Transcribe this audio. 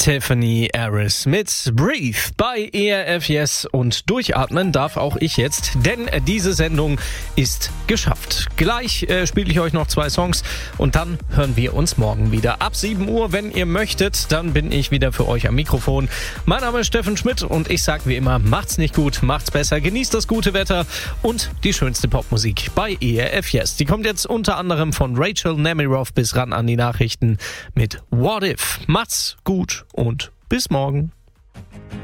Tiffany Harris mit Breathe bei ERF Yes, und durchatmen darf auch ich jetzt, denn diese Sendung ist geschafft. Gleich spiele ich euch noch 2 Songs und dann hören wir uns morgen wieder ab 7 Uhr, wenn ihr möchtet. Dann bin ich wieder für euch am Mikrofon. Mein Name ist Steffen Schmidt und ich sage wie immer, macht's nicht gut, macht's besser, genießt das gute Wetter und die schönste Popmusik bei ERF Yes. Die kommt jetzt unter anderem von Rachel Nemiroff bis ran an die Nachrichten mit What If. Macht's gut und bis morgen.